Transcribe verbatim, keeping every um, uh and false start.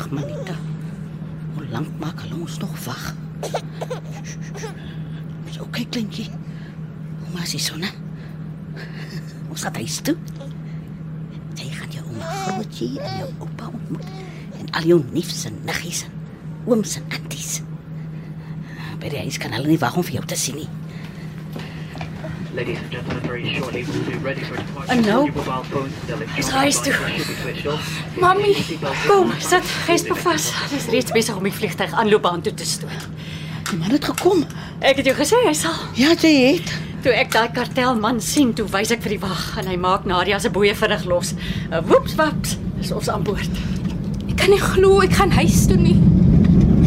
Ag, Monica. Hoe lank maak hulle ons nog wag? Dis oké, kleintjie. Ouma is die sonne. Ons gaat huis toe. Jy gaan jou ouma Grootjie en jou oupa ontmoet. En al jou neefs en niggies en ooms en anties. By die huis kan hulle nie wag om vir jou te sien nie. Ladies and gentlemen, very shortly we'll be ready for departure. En nou? Your mobile phones, the electronic Is huis toe. devices should be switched off. Mami, kom, sit, gesp vas. Dis reeds besig om die vliegtuig aanloopbaan toe te stoot. Die man het gekom. Ek het jou gesê hy sal. Ja, jy het. Toe ek daai kartelman sien, toe wys ek vir die wag en hy maak Nadia se boeie vinnig los. Woeps waps, is ons aan boord. Ek kan nie glo ek gaan huis toe nie.